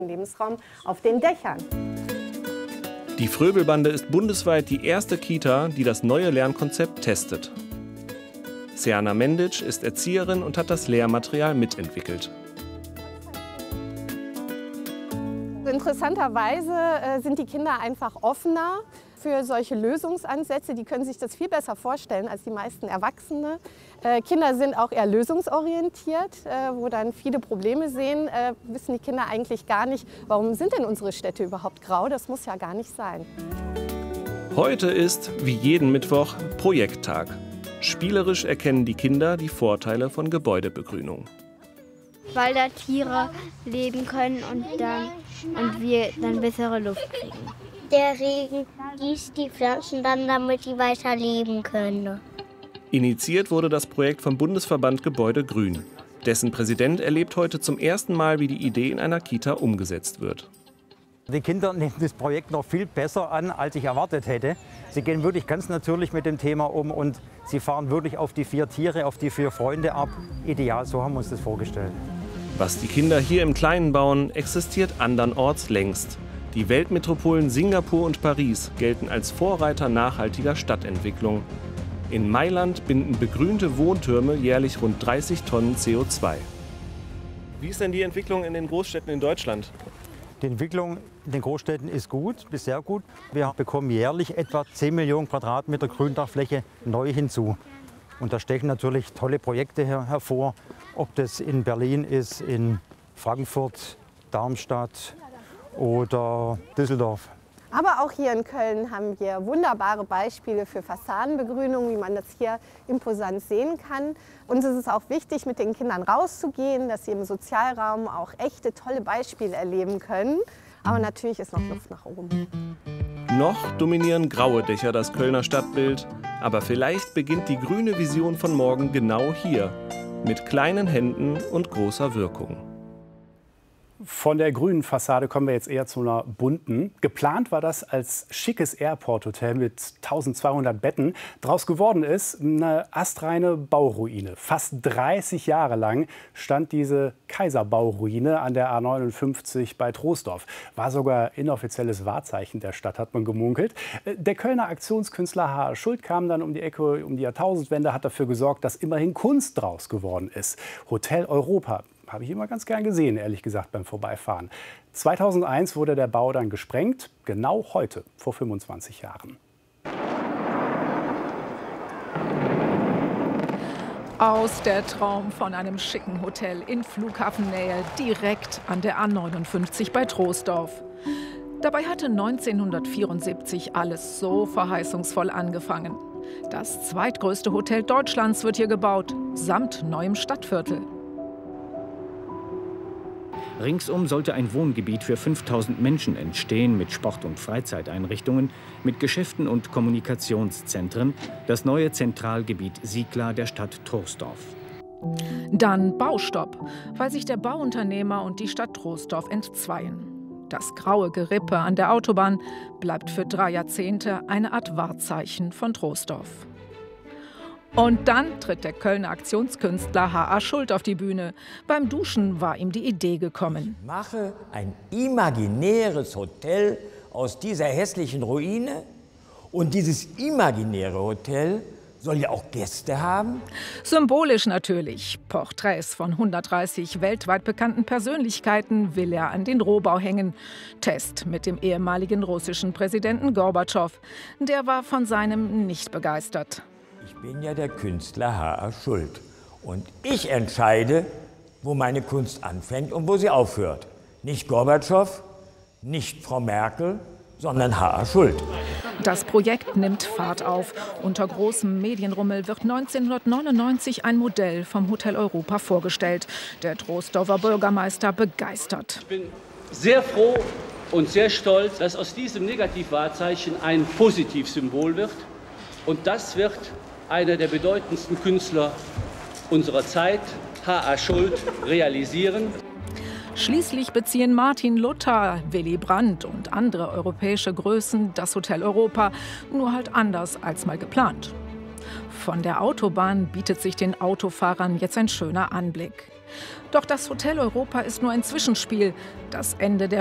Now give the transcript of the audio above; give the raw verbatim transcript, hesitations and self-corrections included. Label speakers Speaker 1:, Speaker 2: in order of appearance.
Speaker 1: Lebensraum auf den Dächern.
Speaker 2: Die Fröbelbande ist bundesweit die erste Kita, die das neue Lernkonzept testet. Seana Mendic ist Erzieherin und hat das Lehrmaterial mitentwickelt.
Speaker 1: Interessanterweise äh, sind die Kinder einfach offener für solche Lösungsansätze. Die können sich das viel besser vorstellen als die meisten Erwachsene. Äh, Kinder sind auch eher lösungsorientiert, äh, wo dann viele Probleme sehen, äh, wissen die Kinder eigentlich gar nicht, warum sind denn unsere Städte überhaupt grau? Das muss ja gar nicht sein.
Speaker 2: Heute ist, wie jeden Mittwoch, Projekttag. Spielerisch erkennen die Kinder die Vorteile von Gebäudebegrünung.
Speaker 3: Weil da Tiere leben können und, dann, und wir dann bessere Luft kriegen. Der Regen gießt die Pflanzen dann, damit die weiter leben können.
Speaker 2: Initiiert wurde das Projekt vom Bundesverband Gebäude Grün. Dessen Präsident erlebt heute zum ersten Mal, wie die Idee in einer Kita umgesetzt wird.
Speaker 4: Die Kinder nehmen das Projekt noch viel besser an, als ich erwartet hätte. Sie gehen wirklich ganz natürlich mit dem Thema um und sie fahren wirklich auf die vier Tiere, auf die vier Freunde ab. Ideal, so haben wir uns das vorgestellt.
Speaker 2: Was die Kinder hier im Kleinen bauen, existiert andernorts längst. Die Weltmetropolen Singapur und Paris gelten als Vorreiter nachhaltiger Stadtentwicklung. In Mailand binden begrünte Wohntürme jährlich rund dreißig Tonnen C O zwei. Wie ist denn die Entwicklung in den Großstädten in Deutschland?
Speaker 4: Die Entwicklung in den Großstädten ist gut, bis sehr gut. Wir bekommen jährlich etwa zehn Millionen Quadratmeter Gründachfläche neu hinzu. Und da stechen natürlich tolle Projekte her hervor, ob das in Berlin ist, in Frankfurt, Darmstadt oder Düsseldorf.
Speaker 1: Aber auch hier in Köln haben wir wunderbare Beispiele für Fassadenbegrünung, wie man das hier imposant sehen kann. Uns ist es auch wichtig, mit den Kindern rauszugehen, dass sie im Sozialraum auch echte, tolle Beispiele erleben können. Aber natürlich ist noch Luft nach oben.
Speaker 2: Noch dominieren graue Dächer das Kölner Stadtbild. Aber vielleicht beginnt die grüne Vision von morgen genau hier. Mit kleinen Händen und großer Wirkung.
Speaker 5: Von der grünen Fassade kommen wir jetzt eher zu einer bunten. Geplant war das als schickes Airport-Hotel mit tausendzweihundert Betten. Draus geworden ist eine astreine Bauruine. Fast dreißig Jahre lang stand diese Kaiserbauruine an der A neunundfünfzig bei Troisdorf. War sogar inoffizielles Wahrzeichen der Stadt, hat man gemunkelt. Der Kölner Aktionskünstler H A Schuld kam dann um die Ecke, um die Jahrtausendwende, hat dafür gesorgt, dass immerhin Kunst draus geworden ist. Hotel Europa. Habe ich immer ganz gern gesehen, ehrlich gesagt, beim Vorbeifahren. zweitausendeins wurde der Bau dann gesprengt, genau heute, vor fünfundzwanzig Jahren.
Speaker 6: Aus der Traum von einem schicken Hotel in Flughafennähe, direkt an der A neunundfünfzig bei Troisdorf. Dabei hatte neunzehnhundertvierundsiebzig alles so verheißungsvoll angefangen. Das zweitgrößte Hotel Deutschlands wird hier gebaut, samt neuem Stadtviertel.
Speaker 7: Ringsum sollte ein Wohngebiet für fünftausend Menschen entstehen, mit Sport- und Freizeiteinrichtungen, mit Geschäften und Kommunikationszentren, das neue Zentralgebiet Siegla der Stadt Troisdorf.
Speaker 6: Dann Baustopp, weil sich der Bauunternehmer und die Stadt Troisdorf entzweien. Das graue Gerippe an der Autobahn bleibt für drei Jahrzehnte eine Art Wahrzeichen von Troisdorf. Und dann tritt der Kölner Aktionskünstler H A Schuld auf die Bühne. Beim Duschen war ihm die Idee gekommen.
Speaker 8: Ich mache ein imaginäres Hotel aus dieser hässlichen Ruine. Und dieses imaginäre Hotel soll ja auch Gäste haben.
Speaker 6: Symbolisch natürlich. Porträts von hundertdreißig weltweit bekannten Persönlichkeiten will er an den Rohbau hängen. Test mit dem ehemaligen russischen Präsidenten Gorbatschow. Der war von seinem nicht begeistert.
Speaker 8: Ich bin ja der Künstler H A Schuld. Und ich entscheide, wo meine Kunst anfängt und wo sie aufhört. Nicht Gorbatschow, nicht Frau Merkel, sondern H A Schuld.
Speaker 6: Das Projekt nimmt Fahrt auf. Unter großem Medienrummel wird neunzehnhundertneunundneunzig ein Modell vom Hotel Europa vorgestellt. Der Troisdorfer Bürgermeister begeistert.
Speaker 9: Ich bin sehr froh und sehr stolz, dass aus diesem Negativwahrzeichen ein Positivsymbol wird. Und das wird einer der bedeutendsten Künstler unserer Zeit, H A Schuld, realisieren.
Speaker 6: Schließlich beziehen Martin Luther, Willy Brandt und andere europäische Größen das Hotel Europa, nur halt anders als mal geplant. Von der Autobahn bietet sich den Autofahrern jetzt ein schöner Anblick. Doch das Hotel Europa ist nur ein Zwischenspiel. Das Ende der